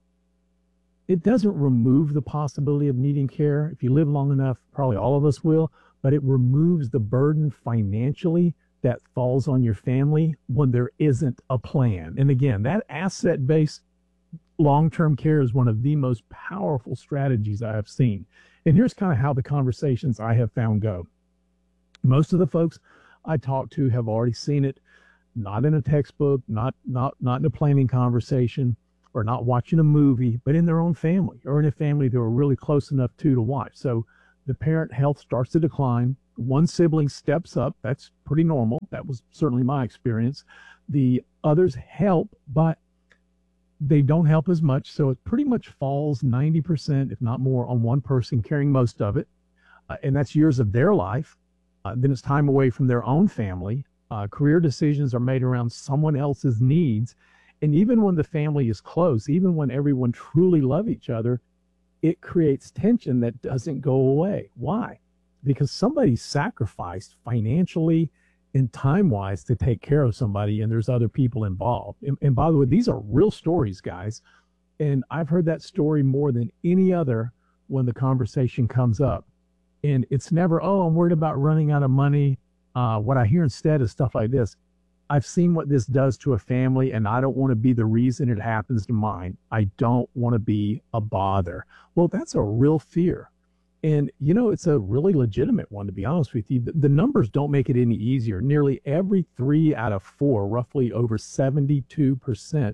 it doesn't remove the possibility of needing care. If you live long enough, probably all of us will, but it removes the burden financially that falls on your family when there isn't a plan. And again, that asset-based long-term care is one of the most powerful strategies I have seen. And here's kind of how the conversations I have found go. Most of the folks I talk to have already seen it, not in a textbook, not not not in a planning conversation, or not watching a movie, but in their own family, or in a family they were really close enough to to watch. So the parent health starts to decline. One sibling steps up. That's pretty normal. That was certainly my experience. The others help, but they don't help as much. So it pretty much falls ninety percent, if not more, on one person carrying most of it. Uh, and that's years of their life. Uh, then it's time away from their own family. Uh, career decisions are made around someone else's needs. And even when the family is close, even when everyone truly love each other, it creates tension that doesn't go away. Why? Because somebody sacrificed financially and time-wise to take care of somebody, and there's other people involved. And, and by the way, these are real stories, guys. And I've heard that story more than any other when the conversation comes up. And it's never, oh, I'm worried about running out of money. Uh, what I hear instead is stuff like this. I've seen what this does to a family, and I don't want to be the reason it happens to mine. I don't want to be a bother. Well, that's a real fear. And, you know, it's a really legitimate one, to be honest with you. The, the numbers don't make it any easier. Nearly every three out of four, roughly over seventy-two percent,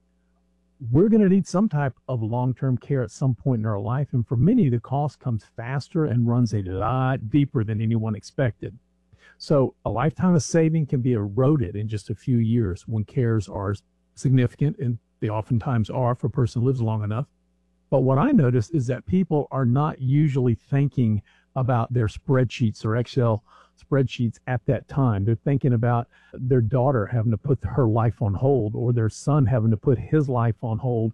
we're going to need some type of long-term care at some point in our life. And for many, the cost comes faster and runs a lot deeper than anyone expected. So a lifetime of saving can be eroded in just a few years when cares are significant, and they oftentimes are for a person who lives long enough. But what I notice is that people are not usually thinking about their spreadsheets or Excel spreadsheets at that time. They're thinking about their daughter having to put her life on hold, or their son having to put his life on hold,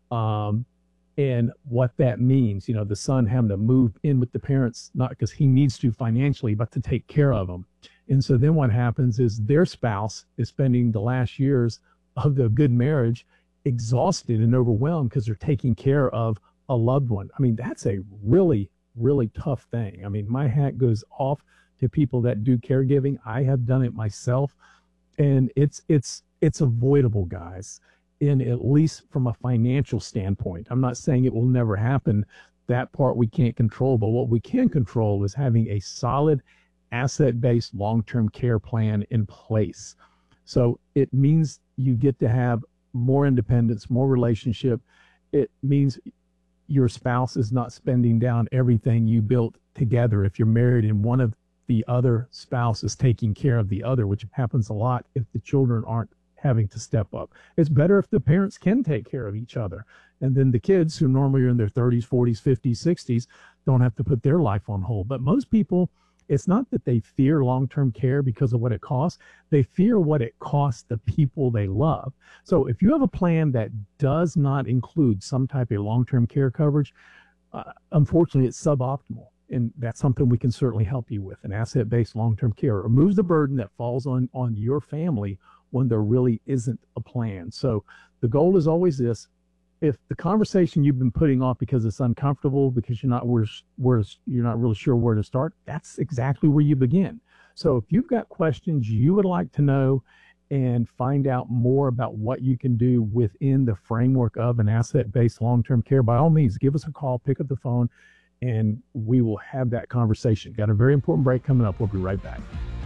um, and what that means. You know, the son having to move in with the parents, not because he needs to financially, but to take care of them. And so then what happens is their spouse is spending the last years of the good marriage exhausted and overwhelmed because they're taking care of a loved one. I mean, that's a really, really tough thing. I mean, my hat goes off to people that do caregiving. I have done it myself, and it's it's it's avoidable, guys, in at least from a financial standpoint. I'm not saying it will never happen. That part we can't control, but what we can control is having a solid asset-based long-term care plan in place. So it means you get to have more independence, more relationship. It means your spouse is not spending down everything you built together if you're married and one of the other spouse is taking care of the other, which happens a lot if the children aren't having to step up. It's better if the parents can take care of each other. And then the kids, who normally are in their thirties, forties, fifties, sixties, don't have to put their life on hold. But most people, it's not that they fear long-term care because of what it costs. They fear what it costs the people they love. So if you have a plan that does not include some type of long-term care coverage, uh, unfortunately, it's suboptimal. And that's something we can certainly help you with. An asset-based long-term care removes the burden that falls on, on your family when there really isn't a plan. So the goal is always this. If the conversation you've been putting off because it's uncomfortable, because you're not where, where you're not really sure where to start, that's exactly where you begin. So if you've got questions you would like to know and find out more about what you can do within the framework of an asset-based long-term care, by all means, give us a call, pick up the phone, and we will have that conversation. Got a very important break coming up. We'll be right back.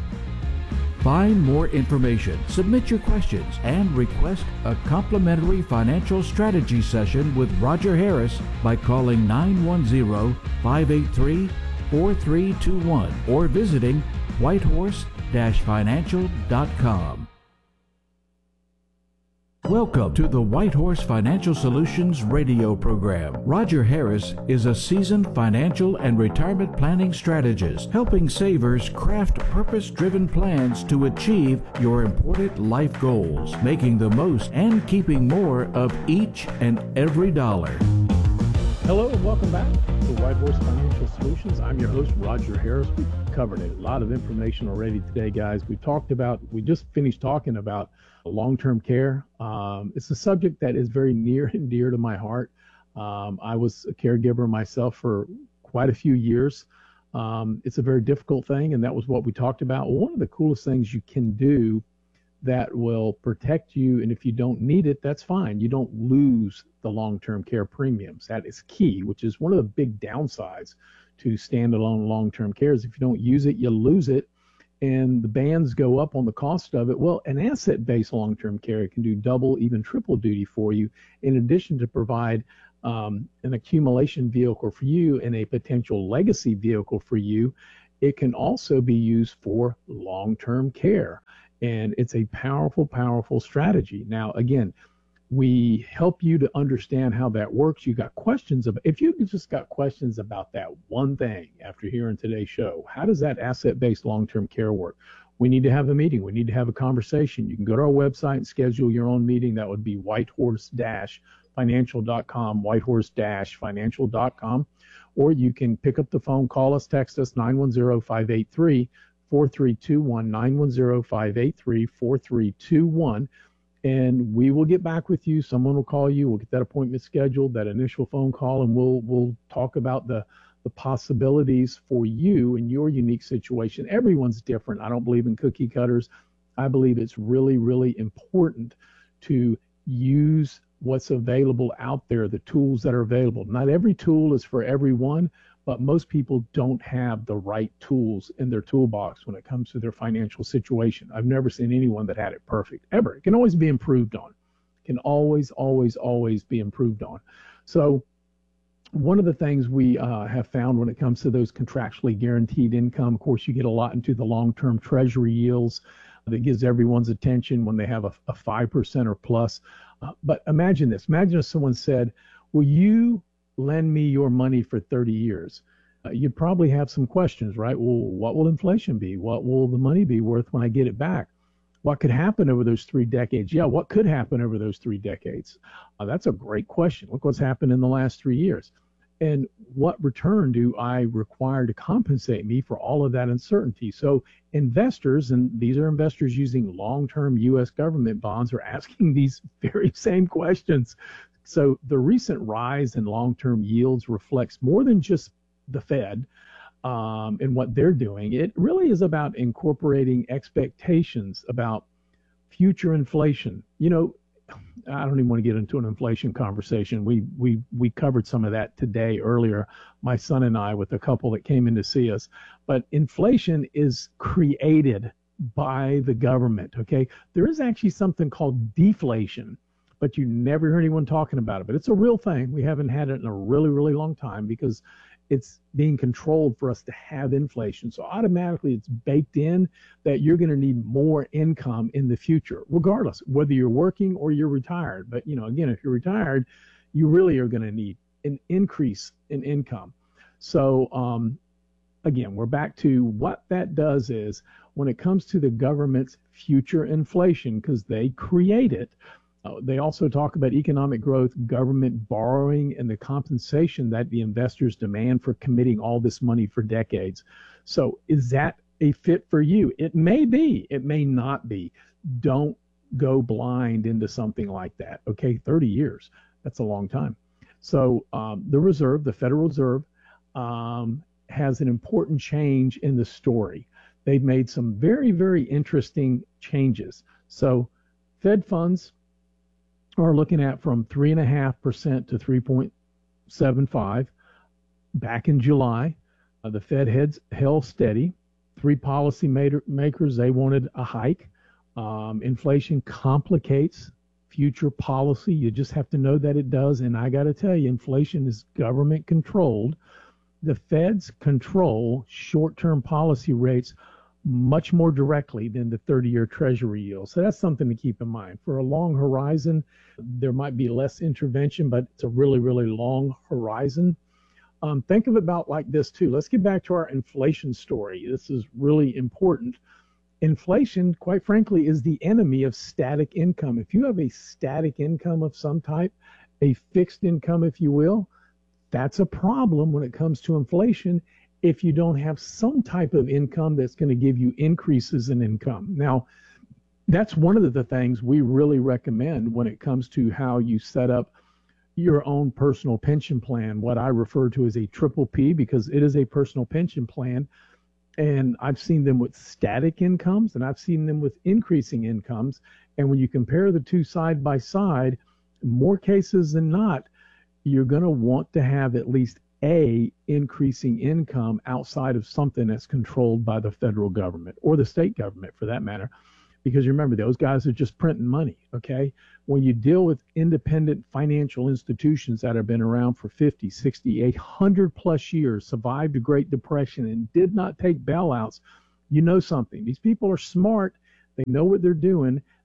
Find more information, submit your questions, and request a complimentary financial strategy session with Roger Harris by calling nine one zero, five eight three, four three two one or visiting whitehorse dash financial dot com. Welcome to the Whitehorse Financial Solutions radio program. Roger Harris is a seasoned financial and retirement planning strategist, helping savers craft purpose-driven plans to achieve your important life goals, making the most and keeping more of each and every dollar. Hello and welcome back to Whitehorse Financial Solutions. I'm your host, Roger Harris. We've covered a lot of information already today, guys. We talked about, we just finished talking about long-term care. Um, it's a subject that is very near and dear to my heart. Um, I was a caregiver myself for quite a few years. Um, it's a very difficult thing, and that was what we talked about. One of the coolest things you can do that will protect you, and if you don't need it, that's fine. You don't lose the long-term care premiums. That is key, which is one of the big downsides to standalone long-term care is if you don't use it, you lose it, and the bands go up on the cost of it. Well, an asset-based long-term care can do double, even triple duty for you, in addition to provide um, an accumulation vehicle for you and a potential legacy vehicle for you. It can also be used for long-term care, and it's a powerful, powerful strategy. Now, again, We help you to understand how that works. You got questions about, if you just got questions about that one thing after hearing today's show, how does that asset-based long-term care work? We need to have a meeting. We need to have a conversation. You can go to our website and schedule your own meeting. That would be whitehorse dash financial dot com, whitehorse dash financial dot com. Or you can pick up the phone, call us, text us, nine one zero, five eight three, four three two one, nine one zero, five eight three, four three two one. And we will get back with you. Someone will call you. We'll get that appointment scheduled, that initial phone call, and we'll we'll talk about the, the possibilities for you in your unique situation. Everyone's different. I don't believe in cookie cutters. I believe it's really, really important to use what's available out there, the tools that are available. Not every tool is for everyone, but most people don't have the right tools in their toolbox when it comes to their financial situation. I've never seen anyone that had it perfect, ever. It can always be improved on. It can always, always, always be improved on. So one of the things we uh, have found when it comes to those contractually guaranteed income, of course, you get a lot into the long-term treasury yields that gives everyone's attention when they have a, a five percent or plus. Uh, but imagine this. Imagine if someone said, will you lend me your money for thirty years? Uh, you'd probably have some questions, right? Well, what will inflation be? What will the money be worth when I get it back? What could happen over those three decades? Yeah, what could happen over those three decades? Uh, that's a great question. Look what's happened in the last three years. And what return do I require to compensate me for all of that uncertainty? So investors, and these are investors using long-term U S government bonds, are asking these very same questions. So the recent rise in long-term yields reflects more than just the Fed um, and what they're doing. It really is about incorporating expectations about future inflation. You know, I don't even want to get into an inflation conversation. We we we covered some of that today earlier, my son and I, with a couple that came in to see us. But inflation is created by the government, okay? There is actually something called deflation, but you never hear anyone talking about it. But it's a real thing. We haven't had it in a really, really long time because it's being controlled for us to have inflation. So automatically it's baked in that you're going to need more income in the future, regardless whether you're working or you're retired. But, you know, again, if you're retired, you really are going to need an increase in income. So, um, again, we're back to what that does is when it comes to the government's future inflation, because they create it, Uh, they also talk about economic growth, government borrowing, and the compensation that the investors demand for committing all this money for decades. So is that a fit for you? It may be. It may not be. Don't go blind into something like that. Okay, thirty years. That's a long time. So um, the Reserve, the Federal Reserve, um, has an important change in the story. They've made some very, very interesting changes. So Fed funds are looking at from three and a half percent to three point seven five. Back in July, uh, the Fed heads held steady. Three policy maker, makers, they wanted a hike. Um, inflation complicates future policy. You just have to know that it does. And I got to tell you, inflation is government controlled. The Feds control short-term policy rates much more directly than the thirty-year Treasury yield. So that's something to keep in mind. For a long horizon, there might be less intervention, but it's a really, really long horizon. Um, think of it about like this too. Let's get back to our inflation story. This is really important. Inflation, quite frankly, is the enemy of static income. If you have a static income of some type, a fixed income, if you will, that's a problem when it comes to inflation if you don't have some type of income that's going to give you increases in income. Now, that's one of the things we really recommend when it comes to how you set up your own personal pension plan, what I refer to as a triple P, because it is a personal pension plan. And I've seen them with static incomes and I've seen them with increasing incomes. And when you compare the two side by side, more cases than not, you're going to want to have at least a increasing income outside of something that's controlled by the federal government or the state government for that matter. Because you remember, those guys are just printing money, okay? When you deal with independent financial institutions that have been around for fifty, sixty, eight hundred plus years, survived the Great Depression and did not take bailouts, you know something. These people are smart. They know what they're doing.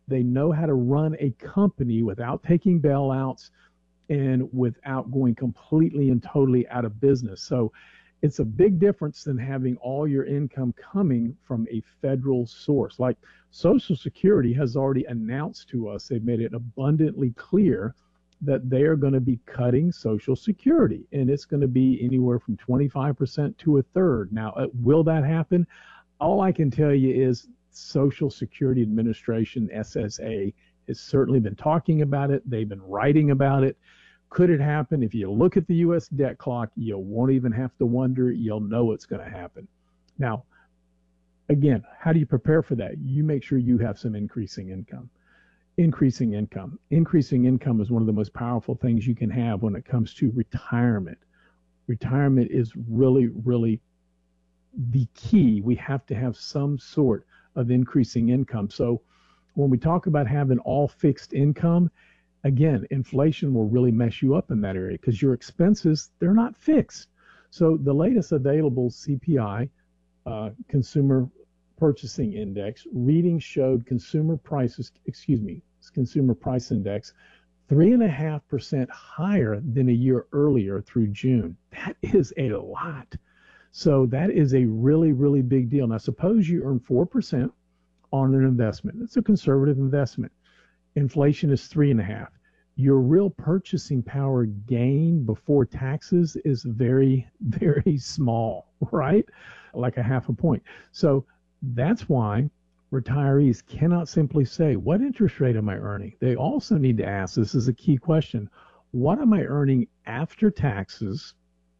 They know how to run a company without taking bailouts and without going completely and totally out of business. So it's a big difference than having all your income coming from a federal source. Like Social Security has already announced to us, they've made it abundantly clear that they are going to be cutting Social Security, and it's going to be anywhere from twenty-five percent to a third. Now, uh, will that happen? All I can tell you is Social Security Administration, S S A, has certainly been talking about it. They've been writing about it. Could it happen? If you look at the U S debt clock, you won't even have to wonder. You'll know it's going to happen. Now, again, how do you prepare for that? You make sure you have some increasing income. Increasing income. Increasing income is one of the most powerful things you can have when it comes to retirement. Retirement is really, really the key. We have to have some sort of increasing income. So when we talk about having all fixed income, again, inflation will really mess you up in that area because your expenses, they're not fixed. So the latest available C P I, uh, Consumer Purchasing Index, readings showed consumer prices, excuse me, Consumer Price Index, three and a half percent higher than a year earlier through June. That is a lot. So that is a really, really big deal. Now, suppose you earn four percent on an investment. It's a conservative investment. Inflation is three and a half. Your real purchasing power gain before taxes is very, very small, right? Like a half a point. So that's why retirees cannot simply say, what interest rate am I earning? They also need to ask, this is a key question, what am I earning after taxes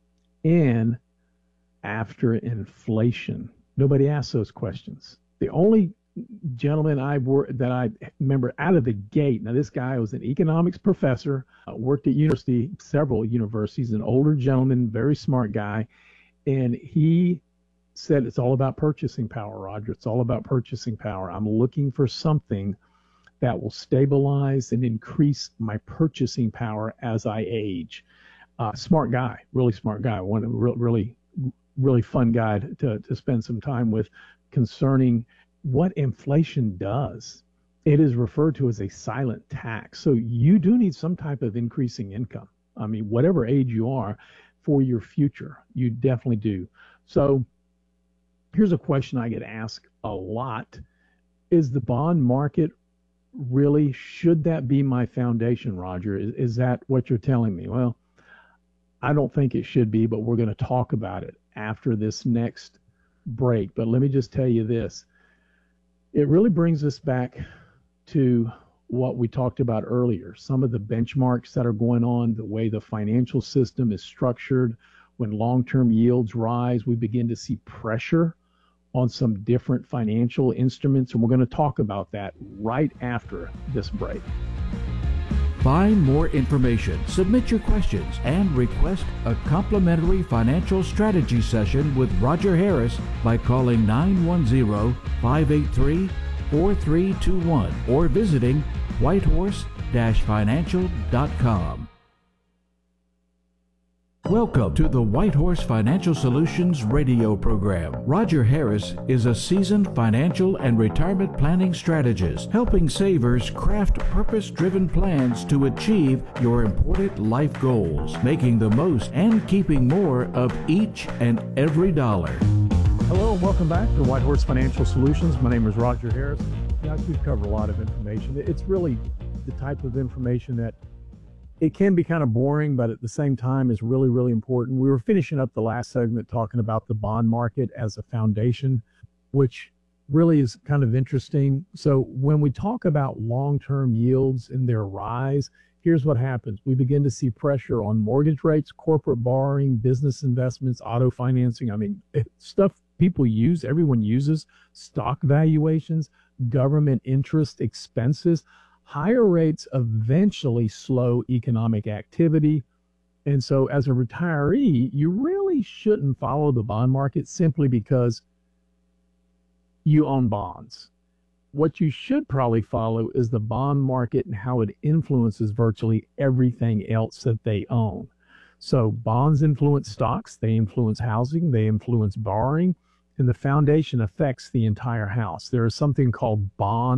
and after inflation? Nobody asks those questions. The only gentleman I worked that I remember out of the gate, now this guy was an economics professor, uh, worked at university, several universities, an older gentleman, very smart guy, and he said it's all about purchasing power, Roger. It's all about purchasing power. I'm looking for something that will stabilize and increase my purchasing power as I age. Uh, smart guy, really smart guy. One really, really fun guy to, to spend some time with concerning what inflation does. It is referred to as a silent tax. So you do need some type of increasing income. I mean, whatever age you are, for your future, you definitely do. So here's a question I get asked a lot. Is the bond market really, should that be my foundation, Roger? Is, is that what you're telling me? Well, I don't think it should be, but we're going to talk about it after this next break. But let me just tell you this. It really brings us back to what we talked about earlier. Some of the benchmarks that are going on, the way the financial system is structured. When long-term yields rise, we begin to see pressure on some different financial instruments, and we're going to talk about that right after this break. Find more information, submit your questions, and request a complimentary financial strategy session with Roger Harris by calling nine one zero, five eight three, four three two one or visiting whitehorse dash financial dot com. Welcome to the Whitehorse Financial Solutions radio program. Roger Harris is a seasoned financial and retirement planning strategist, helping savers craft purpose-driven plans to achieve your important life goals, making the most and keeping more of each and every dollar. Hello and welcome back to Whitehorse Financial Solutions. My name is Roger Harris. Guys, we've covered a lot of information. It's really the type of information that it can be kind of boring, but at the same time is really, really important. We were finishing up the last segment talking about the bond market as a foundation, which really is kind of interesting. So when we talk about long-term yields and their rise, here's what happens. We begin to see pressure on mortgage rates, corporate borrowing, business investments, auto financing. I mean, stuff people use, everyone uses, stock valuations, government interest expenses. Higher rates eventually slow economic activity. And so as a retiree, you really shouldn't follow the bond market simply because you own bonds. What you should probably follow is the bond market and how it influences virtually everything else that they own. So bonds influence stocks, they influence housing, they influence borrowing, and the foundation affects the entire house. There is something called bond